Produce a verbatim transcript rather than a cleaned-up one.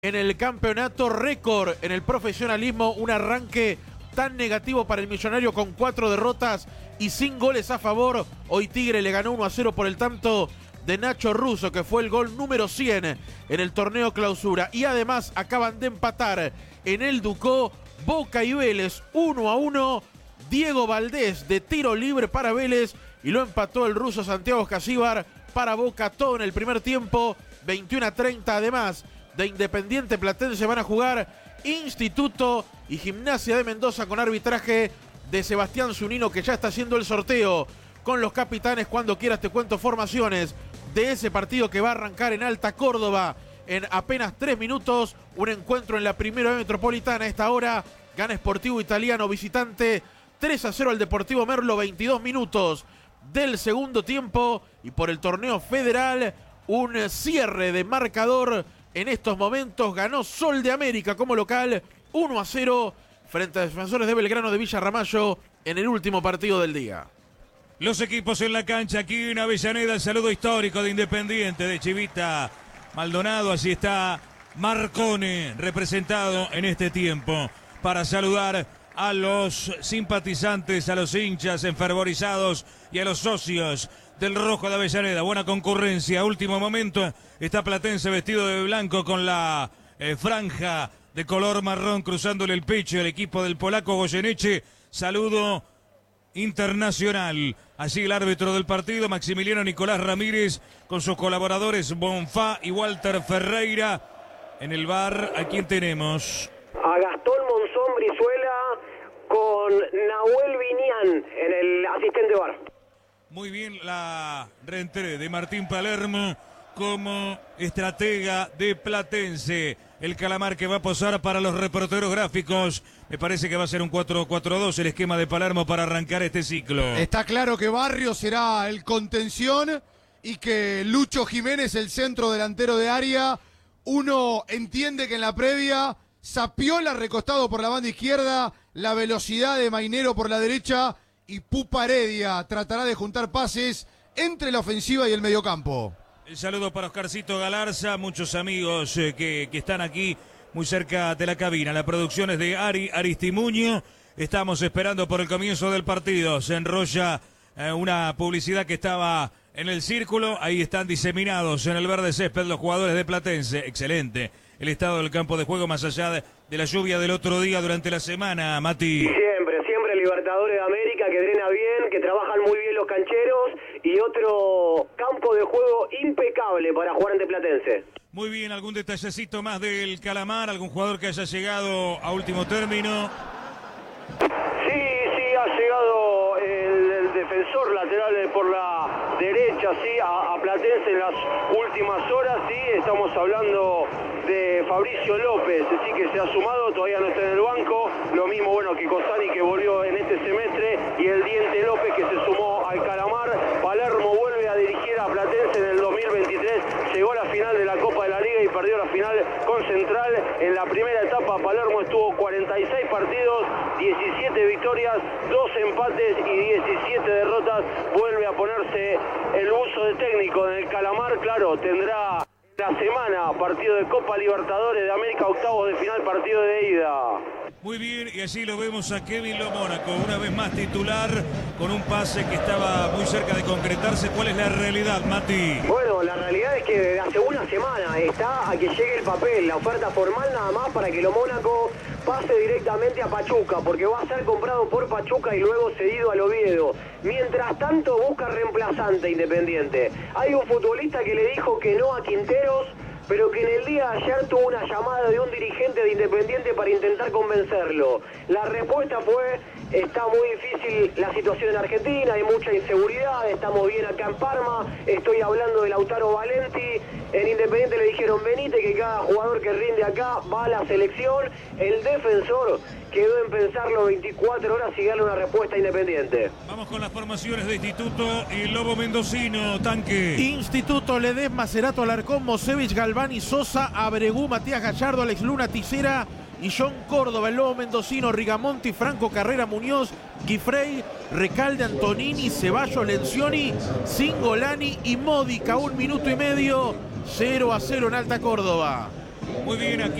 En el campeonato récord, en el profesionalismo, un arranque tan negativo para el Millonario con cuatro derrotas y sin goles a favor. Hoy Tigre le ganó uno a cero por el tanto de Nacho Russo, que fue el gol número cien en el torneo clausura. Y además acaban de empatar en el Ducó Boca y Vélez uno a uno. Diego Valdés de tiro libre para Vélez y lo empató el ruso Santiago Casíbar para Boca, todo en el primer tiempo. veintiuno a treinta además de Independiente Platense van a jugar Instituto y Gimnasia de Mendoza con arbitraje de Sebastián Zunino, que ya está haciendo el sorteo con los capitanes. Cuando quieras te cuento formaciones de ese partido que va a arrancar en Alta Córdoba en apenas tres minutos. Un encuentro en la Primera Metropolitana. A esta hora gana Sportivo Italiano visitante tres a cero al Deportivo Merlo, veintidós minutos del segundo tiempo. Y por el torneo federal, un cierre de marcador en estos momentos. Ganó Sol de América como local uno a cero frente a Defensores de Belgrano de Villa Ramallo en el último partido del día. Los equipos en la cancha aquí en Avellaneda, el saludo histórico de Independiente, de Chivita Maldonado. Así está Marcone representado en este tiempo para saludar a los simpatizantes, a los hinchas enfervorizados y a los socios del Rojo de Avellaneda. Buena concurrencia, último momento. Está Platense vestido de blanco con la eh, franja de color marrón cruzándole el pecho el equipo del polaco Goyeneche. Saludo internacional. Así el árbitro del partido, Maximiliano Nicolás Ramírez, con sus colaboradores Bonfá y Walter Ferreira. En el bar, ¿a quién tenemos? A Gastón Monzón Brizuela con Nahuel Vinián en el asistente bar. Muy bien la reentré de Martín Palermo como estratega de Platense. El calamar que va a posar para los reporteros gráficos. Me parece que va a ser un cuatro cuatro dos el esquema de Palermo para arrancar este ciclo. Está claro que Barrio será el contención y que Lucho Jiménez el centro delantero de área. Uno entiende que en la previa Sapiola recostado por la banda izquierda, la velocidad de Mainero por la derecha y Pupa Heredia tratará de juntar pases entre la ofensiva y el mediocampo. El saludo para Oscarcito Galarza, muchos amigos eh, que, que están aquí muy cerca de la cabina. La producción es de Ari Aristimuño. Estamos esperando por el comienzo del partido. Se enrolla eh, una publicidad que estaba en el círculo. Ahí están diseminados en el verde césped los jugadores de Platense. Excelente el estado del campo de juego, más allá de, de la lluvia del otro día durante la semana, Mati. Siempre, siempre Libertadores de América, que drena bien, que trabajan muy bien los cancheros y otro campo de juego impecable para jugar ante Platense. Muy bien, ¿algún detallecito más del calamar? ¿Algún jugador que haya llegado a último término? Sí, sí, ha llegado el, el defensor lateral por la derecha, sí, a, a Platense en las últimas horas, sí, estamos hablando de Fabricio López, sí, que se ha sumado, todavía no está en el banco, lo mismo bueno que Cosani, que volvió en este semestre, y el Diente López, que se sumó al calamar. Palermo vuelve a dirigir a Platense en el dos mil veintitrés, llegó a la final de la Copa de la Liga y perdió la final con Central. En la primera etapa Palermo estuvo cuarenta y seis partidos, diecisiete victorias, dos empates y diecisiete derrotas. Vuelve a ponerse el buzo de técnico en el calamar. Claro, tendrá la semana partido de Copa Libertadores de América, octavos de final, partido de ida. Muy bien, y allí lo vemos a Kevin Lo Mónaco, una vez más titular, con un pase que estaba muy cerca de concretarse. ¿Cuál es la realidad, Mati? Bueno, la realidad es que desde hace una semana está a que llegue el papel, la oferta formal nada más para que Lo Mónaco pase directamente a Pachuca, porque va a ser comprado por Pachuca y luego cedido al Oviedo. Mientras tanto busca reemplazante Independiente. Hay un futbolista que le dijo que no a Quinteros, pero que en el día de ayer tuvo una llamada de un dirigente de Independiente para intentar convencerlo. La respuesta fue: está muy difícil la situación en Argentina, hay mucha inseguridad, estamos bien acá en Parma, estoy hablando de Lautaro Valenti. En Independiente le dijeron: venite, que cada jugador que rinde acá va a la selección. El defensor quedó en pensarlo veinticuatro horas y darle una respuesta a Independiente. Vamos con las formaciones de Instituto y Lobo Mendocino, Tanque. Instituto: Ledesma, Cerato, Alarcón, Mosevich, Galvani, Sosa, Abregú, Matías Gallardo, Alex Luna, Ticera y John Córdoba. El Lobo Mendocino: Rigamonti, Franco, Carrera, Muñoz, Guifrey, Recalde, Antonini, Ceballos, Lencioni, Cingolani y Módica. Un minuto y medio, cero a cero en Alta Córdoba. Muy bien aquí.